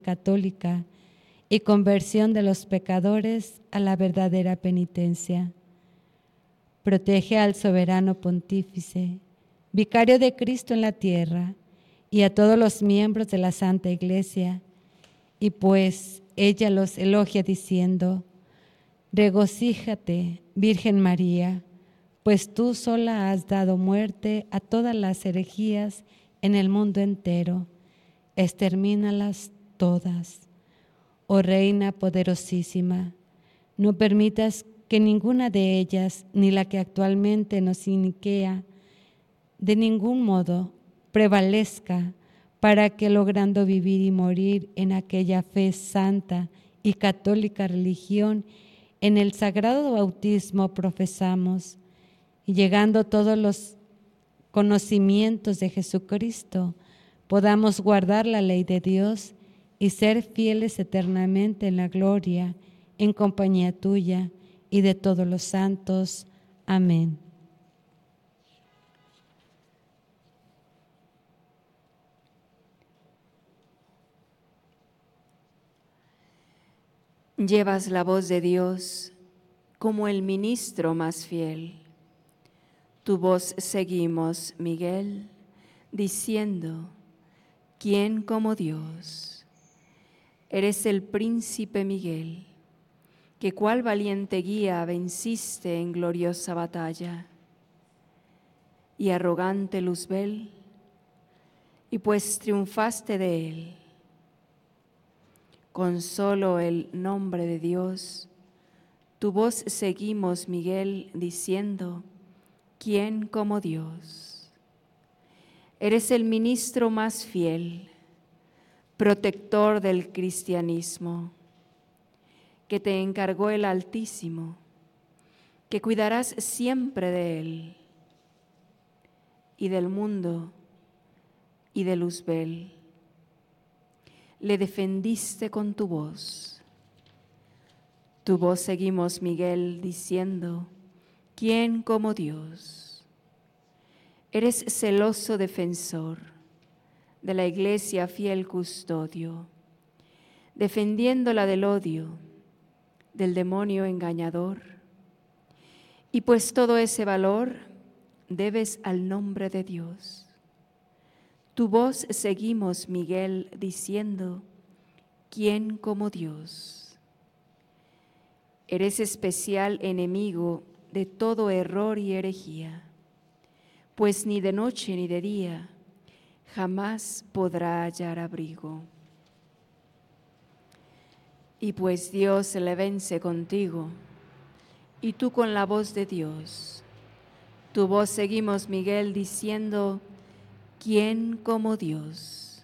católica y conversión de los pecadores a la verdadera penitencia. Protege al soberano pontífice, vicario de Cristo en la tierra, y a todos los miembros de la Santa Iglesia, y pues ella los elogia diciendo: regocíjate, Virgen María, pues tú sola has dado muerte a todas las herejías en el mundo entero. Extermínalas todas. Oh Reina poderosísima, no permitas que ninguna de ellas, ni la que actualmente nos iniquea, de ningún modo prevalezca, para que, logrando vivir y morir en aquella fe santa y católica religión, en el sagrado bautismo profesamos, y llegando todos los conocimientos de Jesucristo, podamos guardar la ley de Dios y ser fieles eternamente en la gloria, en compañía tuya y de todos los santos. Amén. Llevas la voz de Dios como el ministro más fiel. Tu voz seguimos, Miguel, diciendo: ¿quién como Dios? Eres el príncipe Miguel, que cual valiente guía venciste en gloriosa batalla. Y arrogante Luzbel, y pues triunfaste de él, con solo el nombre de Dios, tu voz seguimos, Miguel, diciendo: ¿quién como Dios? Eres el ministro más fiel, protector del cristianismo, que te encargó el Altísimo, que cuidarás siempre de él, y del mundo, y de Luzbel. Le defendiste con tu voz. Tu voz seguimos, Miguel, diciendo: ¿quién como Dios? Eres celoso defensor de la Iglesia, fiel custodio, defendiéndola del odio, del demonio engañador. Y pues todo ese valor debes al nombre de Dios. Tu voz seguimos, Miguel, diciendo: ¿quién como Dios? Eres especial enemigo de todo error y herejía, pues ni de noche ni de día jamás podrá hallar abrigo. Y pues Dios le vence contigo, y tú con la voz de Dios. Tu voz seguimos, Miguel, diciendo: ¿quién como Dios?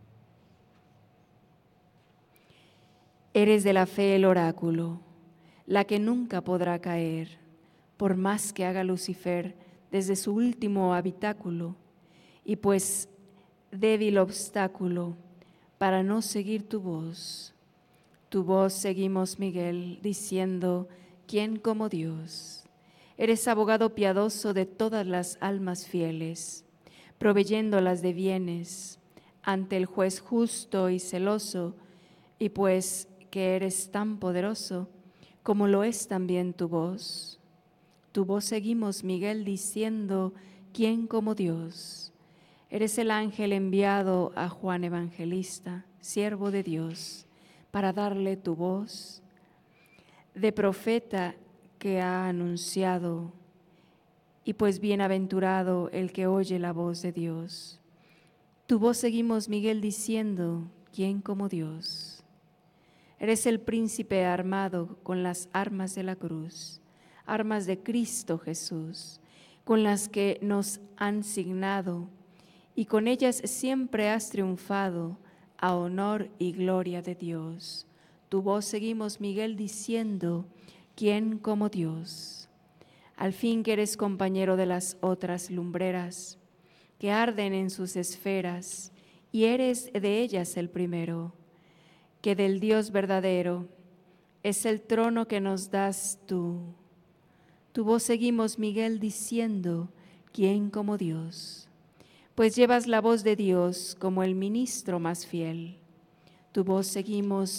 Eres de la fe el oráculo, la que nunca podrá caer, por más que haga Lucifer desde su último habitáculo, y pues débil obstáculo para no seguir tu voz. Tu voz seguimos, Miguel, diciendo: ¿quién como Dios? Eres abogado piadoso de todas las almas fieles, proveyéndolas de bienes ante el juez justo y celoso, y pues que eres tan poderoso como lo es también tu voz. Tu voz seguimos, Miguel, diciendo: ¿quién como Dios? Eres el ángel enviado a Juan Evangelista, siervo de Dios, para darle tu voz de profeta que ha anunciado, y pues bienaventurado el que oye la voz de Dios. Tu voz seguimos, Miguel, diciendo: ¿quién como Dios? Eres el príncipe armado con las armas de la cruz, armas de Cristo Jesús, con las que nos han signado, y con ellas siempre has triunfado a honor y gloria de Dios. Tu voz seguimos, Miguel, diciendo: ¿quién como Dios? Al fin que eres compañero de las otras lumbreras que arden en sus esferas, y eres de ellas el primero, que del Dios verdadero es el trono que nos das tú. Tu voz seguimos, Miguel, diciendo: ¿quién como Dios? Pues llevas la voz de Dios como el ministro más fiel. Tu voz seguimos